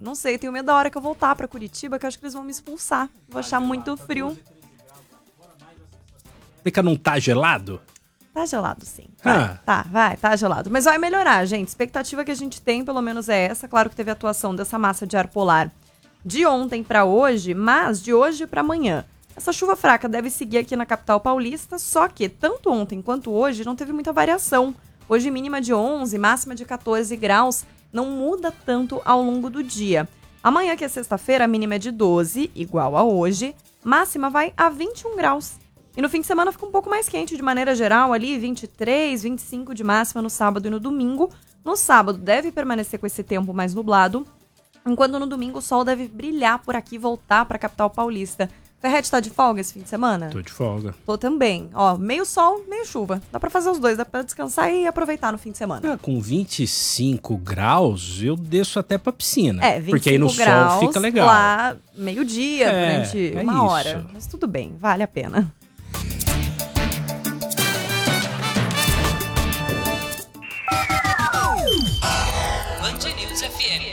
Não sei, tenho medo da hora que eu voltar pra Curitiba, que eu acho que eles vão me expulsar. Vou achar muito frio. Fica não tá gelado? Tá gelado, sim. Tá gelado. Mas vai melhorar, gente. Expectativa que a gente tem, pelo menos, é essa. Claro que teve a atuação dessa massa de ar polar de ontem pra hoje, mas de hoje pra amanhã. Essa chuva fraca deve seguir aqui na capital paulista, só que tanto ontem quanto hoje não teve muita variação. Hoje mínima de 11, máxima de 14 graus, não muda tanto ao longo do dia. Amanhã, que é sexta-feira, a mínima é de 12, igual a hoje, máxima vai a 21 graus. E no fim de semana fica um pouco mais quente de maneira geral, ali 23, 25 de máxima no sábado e no domingo. No sábado deve permanecer com esse tempo mais nublado, enquanto no domingo o sol deve brilhar por aqui e voltar para a capital paulista. Ferrete tá de folga esse fim de semana? Tô de folga. Tô também. Ó, meio sol, meio chuva. Dá pra fazer os dois, dá pra descansar e aproveitar no fim de semana. Com 25 graus, eu desço até pra piscina. 25 porque aí no graus, sol fica legal. Lá, meio-dia, durante uma hora. isso. Mas tudo bem, vale a pena. Band News FM.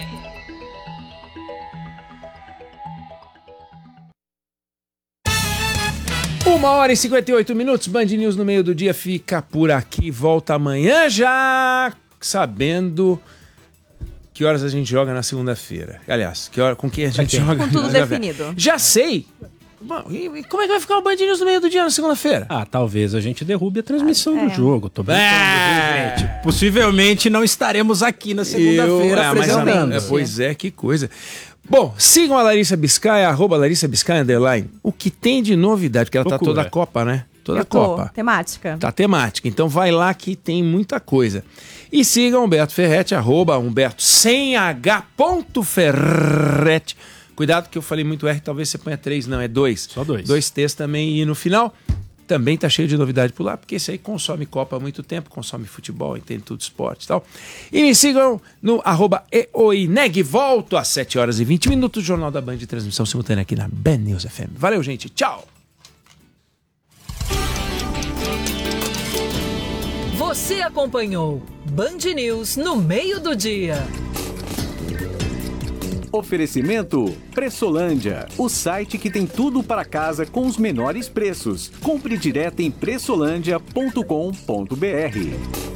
Uma hora e 58 minutos, Band News no meio do dia fica por aqui, volta amanhã já sabendo que horas a gente joga na segunda-feira. Aliás, com quem a gente joga. Com tudo definido. Já sei! Bom, e como é que vai ficar o Band News no meio do dia na segunda-feira? Talvez a gente derrube a transmissão do jogo. Tô brincando, viu, gente? Possivelmente não estaremos aqui na segunda-feira apresentando. Pois é, que coisa. Bom, sigam a Larissa Biscaia, @LarissaBiscaia_. O que tem de novidade, porque ela tá toda a Copa, né? Toda a Copa. Temática. Tá temática. Então vai lá que tem muita coisa. E sigam Humberto Ferretti, @Humberto sem H.Ferretti. Cuidado que eu falei muito R, talvez você ponha 3, não, é 2. Só 2. 2 T's também. E no final, também tá cheio de novidade por lá, porque esse aí consome Copa há muito tempo, consome futebol, entende tudo, esporte e tal. E me sigam no @eoineg. Volto às 7 horas e 20 minutos, Jornal da Band de transmissão simultânea aqui na Band News FM. Valeu, gente. Tchau. Você acompanhou Band News no meio do dia. Oferecimento Pressolândia, o site que tem tudo para casa com os menores preços. Compre direto em pressolândia.com.br.